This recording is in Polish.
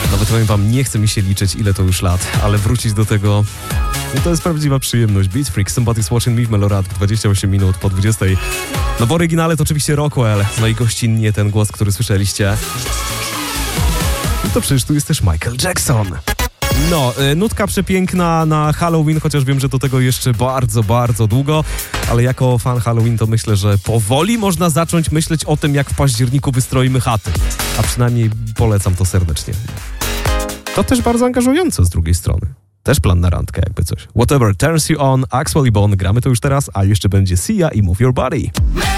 Nawet powiem wam, nie chce mi się liczyć, ile to już lat, ale wrócić do tego, no to jest prawdziwa przyjemność. Beat Freak, Somebody's Watching Me w Meloradio, 28 minut po 20. No w oryginale to oczywiście Rockwell, no i gościnnie ten głos, który słyszeliście. No to przecież tu jest też Michael Jackson. No, nutka przepiękna na Halloween, chociaż wiem, że do tego jeszcze bardzo, bardzo długo, ale jako fan Halloween to myślę, że powoli można zacząć myśleć o tym, jak w październiku wystroimy chaty. A przynajmniej polecam to serdecznie. To też bardzo angażujące z drugiej strony. Też plan na randkę, jakby coś. Whatever turns you on, Axwell i Bon, gramy to już teraz, a jeszcze będzie Sia i Move Your Body.